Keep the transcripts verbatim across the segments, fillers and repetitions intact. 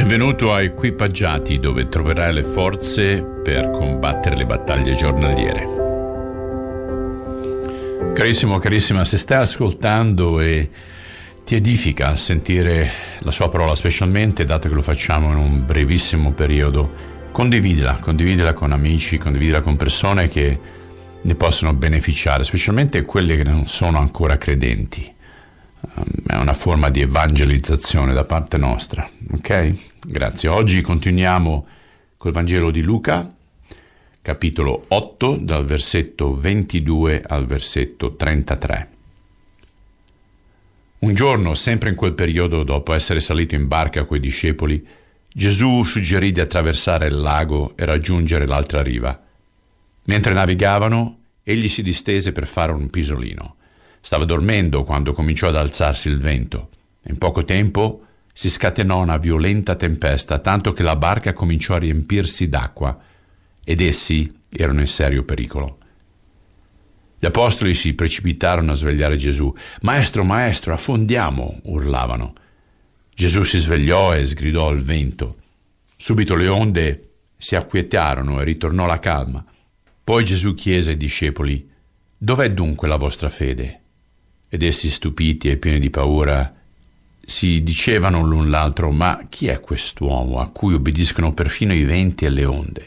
Benvenuto a Equipaggiati, dove troverai le forze per combattere le battaglie giornaliere. Carissimo, carissima, se stai ascoltando e ti edifica sentire la sua parola, specialmente dato che lo facciamo in un brevissimo periodo, condividila, condividila con amici, condividila con persone che ne possono beneficiare, specialmente quelle che non sono ancora credenti. È una forma di evangelizzazione da parte nostra, ok? Grazie. Oggi continuiamo col Vangelo di Luca, capitolo otto, dal versetto ventidue al versetto trentatré. Un giorno, sempre in quel periodo, dopo essere salito in barca coi discepoli, Gesù suggerì di attraversare il lago e raggiungere l'altra riva. Mentre navigavano, egli si distese per fare un pisolino. Stava dormendo quando cominciò ad alzarsi il vento. In poco tempo si scatenò una violenta tempesta, tanto che la barca cominciò a riempirsi d'acqua ed essi erano in serio pericolo. Gli apostoli si precipitarono a svegliare Gesù. «Maestro, maestro, affondiamo!» urlavano. Gesù si svegliò e sgridò al vento. Subito le onde si acquietarono e ritornò la calma. Poi Gesù chiese ai discepoli: «Dov'è dunque la vostra fede?» Ed essi, stupiti e pieni di paura, si dicevano l'un l'altro: «Ma chi è quest'uomo a cui obbediscono perfino i venti e le onde?»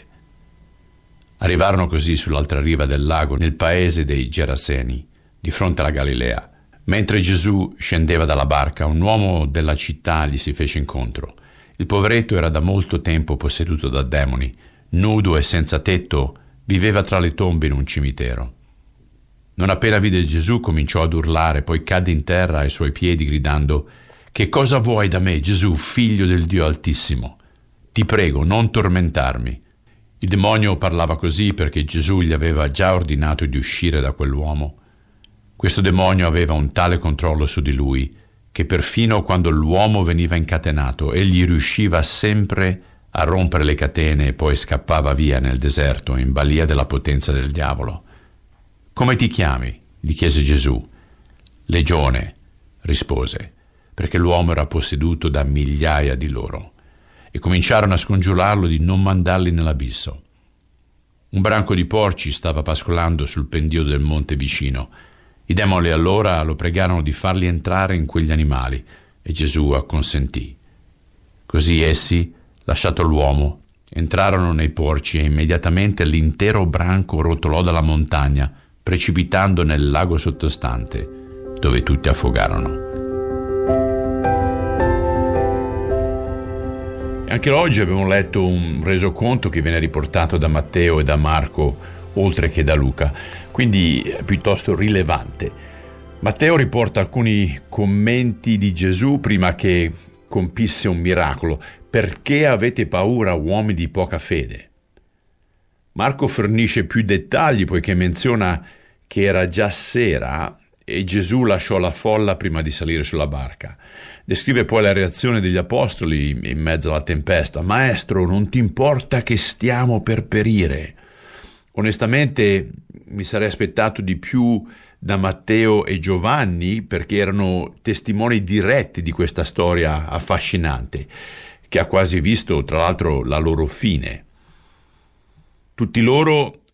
Arrivarono così sull'altra riva del lago, nel paese dei Geraseni, di fronte alla Galilea. Mentre Gesù scendeva dalla barca, un uomo della città gli si fece incontro. Il poveretto era da molto tempo posseduto da demoni. Nudo e senza tetto, viveva tra le tombe in un cimitero. Non appena vide Gesù cominciò ad urlare, poi cadde in terra ai suoi piedi gridando: «Che cosa vuoi da me, Gesù, figlio del Dio Altissimo? Ti prego, non tormentarmi». Il demonio parlava così perché Gesù gli aveva già ordinato di uscire da quell'uomo. Questo demonio aveva un tale controllo su di lui che perfino quando l'uomo veniva incatenato, egli riusciva sempre a rompere le catene e poi scappava via nel deserto in balia della potenza del diavolo. «Come ti chiami?» gli chiese Gesù. «Legione», rispose, perché l'uomo era posseduto da migliaia di loro, e cominciarono a scongiurarlo di non mandarli nell'abisso. Un branco di porci stava pascolando sul pendio del monte vicino. I demoni allora lo pregarono di farli entrare in quegli animali, e Gesù acconsentì. Così essi, lasciato l'uomo, entrarono nei porci e immediatamente l'intero branco rotolò dalla montagna, precipitando nel lago sottostante, dove tutti affogarono. E anche oggi abbiamo letto un resoconto che viene riportato da Matteo e da Marco, oltre che da Luca, quindi è piuttosto rilevante. Matteo riporta alcuni commenti di Gesù prima che compisse un miracolo. «Perché avete paura, uomini di poca fede?» Marco fornisce più dettagli poiché menziona che era già sera e Gesù lasciò la folla prima di salire sulla barca. Descrive poi la reazione degli apostoli in mezzo alla tempesta. «Maestro, non ti importa che stiamo per perire?» Onestamente mi sarei aspettato di più da Matteo e Giovanni, perché erano testimoni diretti di questa storia affascinante, che ha quasi visto tra l'altro la loro fine. Tutti loro